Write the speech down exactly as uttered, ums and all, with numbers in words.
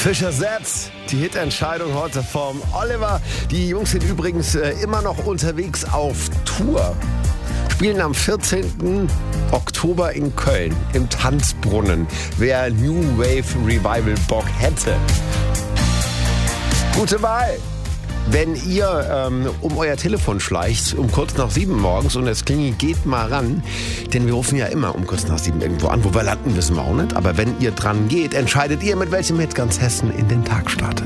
Fischer Sets, die Hitentscheidung heute vom Oliver. Die Jungs sind übrigens äh, immer noch unterwegs auf Tour. Spielen am vierzehnten Oktober in Köln im Tanzbrunnen. Wer New Wave Revival Bock hätte. Gute Wahl. Wenn ihr ähm, um euer Telefon schleicht, um kurz nach sieben morgens und es klingelt, geht mal ran. Denn wir rufen ja immer um kurz nach sieben irgendwo an. Wo wir landen, wissen wir auch nicht. Aber wenn ihr dran geht, entscheidet ihr, mit welchem Hit ganz Hessen in den Tag startet.